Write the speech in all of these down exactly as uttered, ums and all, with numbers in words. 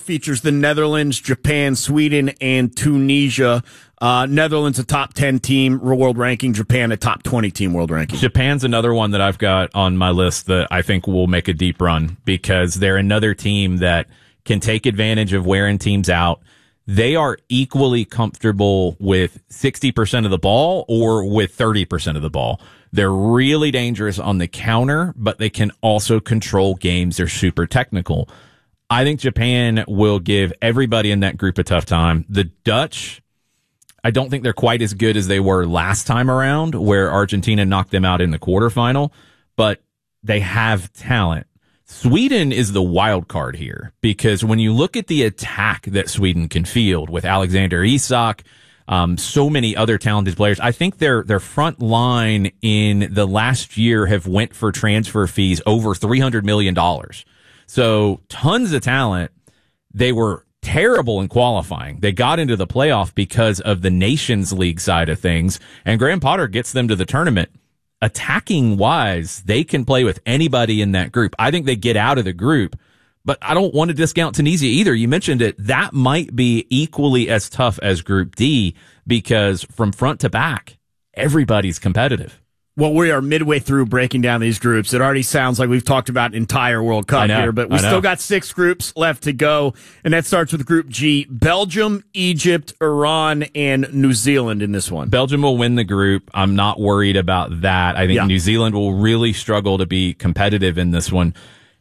features the Netherlands, Japan, Sweden, and Tunisia. Uh, Netherlands, a top ten team world ranking. Japan, a top twenty team world ranking. Japan's another one that I've got on my list that I think will make a deep run because they're another team that can take advantage of wearing teams out. They are equally comfortable with sixty percent of the ball or with thirty percent of the ball. They're really dangerous on the counter, but they can also control games. They're super technical. I think Japan will give everybody in that group a tough time. The Dutch, I don't think they're quite as good as they were last time around, where Argentina knocked them out in the quarterfinal, but they have talent. Sweden is the wild card here because when you look at the attack that Sweden can field with Alexander Isak, um, so many other talented players, I think their their front line in the last year have went for transfer fees over three hundred million dollars. So tons of talent. They were terrible in qualifying. They got into the playoff because of the Nations League side of things, and Graham Potter gets them to the tournament. Attacking wise, they can play with anybody in that group. I think they get out of the group, but I don't want to discount Tunisia either. You mentioned it. That might be equally as tough as Group D because from front to back, everybody's competitive. Well, we are midway through breaking down these groups. It already sounds like we've talked about entire World Cup here, but we still got six groups left to go, and that starts with Group G. Belgium, Egypt, Iran, and New Zealand in this one. Belgium will win the group. I'm not worried about that. I think yeah. New Zealand will really struggle to be competitive in this one.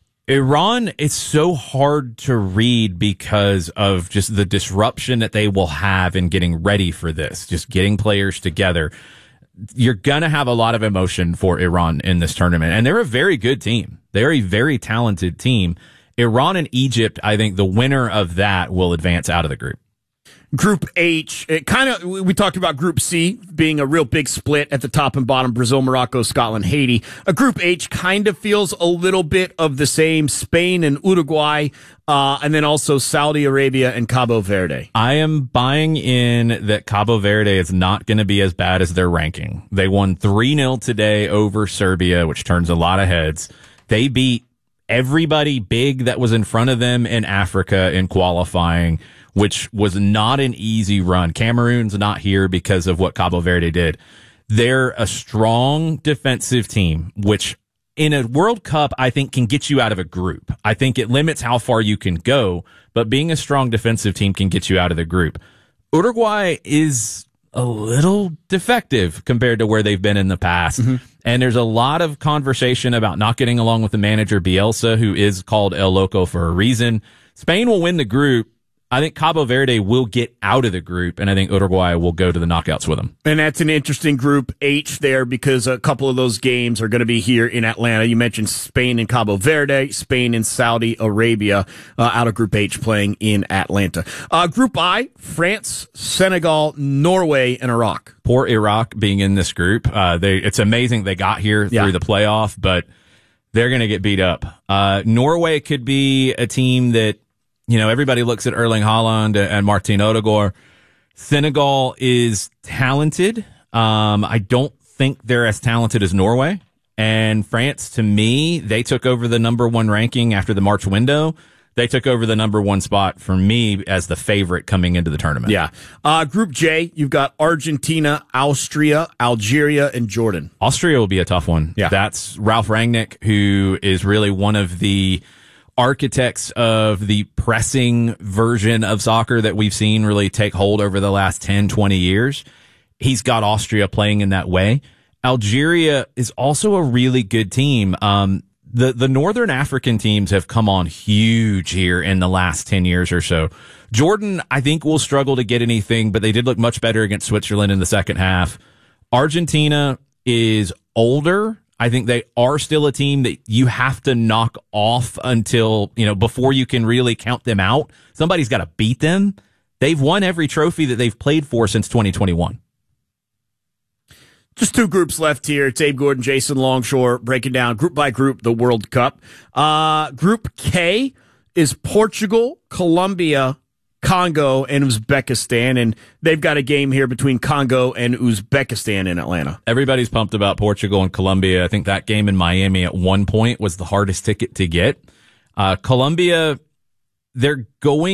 Iran, it's so hard to read because of just the disruption that they will have in getting ready for this, just getting players together. You're going to have a lot of emotion for Iran in this tournament, and they're a very good team. They're a very talented team. Iran and Egypt, I think the winner of that will advance out of the group. Group H, it kind of, we talked about Group C being a real big split at the top and bottom, Brazil, Morocco, Scotland, Haiti. A Group H kind of feels a little bit of the same, Spain and Uruguay, uh, and then also Saudi Arabia and Cabo Verde. I am buying in that Cabo Verde is not going to be as bad as their ranking. They won three nil today over Serbia, which turns a lot of heads. They beat everybody big that was in front of them in Africa in qualifying, which was not an easy run. Cameroon's not here because of what Cabo Verde did. They're a strong defensive team, which in a World Cup, I think can get you out of a group. I think it limits how far you can go, but being a strong defensive team can get you out of the group. Uruguay is a little defective compared to where they've been in the past. Mm-hmm. And there's a lot of conversation about not getting along with the manager Bielsa, who is called El Loco for a reason. Spain will win the group. I think Cabo Verde will get out of the group, and I think Uruguay will go to the knockouts with them. And that's an interesting Group H there because a couple of those games are going to be here in Atlanta. You mentioned Spain and Cabo Verde, Spain and Saudi Arabia uh, out of Group H playing in Atlanta. Uh, Group I, France, Senegal, Norway, and Iraq. Poor Iraq being in this group. Uh, they, it's amazing they got here yeah. through the playoff, but they're going to get beat up. Uh, Norway could be a team that, you know, everybody looks at Erling Haaland and Martin Odegaard. Senegal is talented. Um, I don't think they're as talented as Norway. And France, to me, they took over the number one ranking after the March window. They took over the number one spot for me as the favorite coming into the tournament. Yeah. Uh, Group J, you've got Argentina, Austria, Algeria, and Jordan. Austria will be a tough one. Yeah. That's Ralf Rangnick, who is really one of the architects of the pressing version of soccer that we've seen really take hold over the last ten, twenty years. He's got Austria playing in that way. Algeria is also a really good team. Um, the, the Northern African teams have come on huge here in the last ten years or so. Jordan, I think, will struggle to get anything, but they did look much better against Switzerland in the second half. Argentina is older. I think they are still a team that you have to knock off until, you know, before you can really count them out. Somebody's got to beat them. They've won every trophy that they've played for since twenty twenty-one. Just two groups left here. It's Abe Gordon, Jason Longshore, breaking down group by group the World Cup. Uh, group K is Portugal, Colombia, Congo, and Uzbekistan, and they've got a game here between Congo and Uzbekistan in Atlanta. Everybody's pumped about Portugal and Colombia. I think that game in Miami at one point was the hardest ticket to get. Uh, Colombia, they're going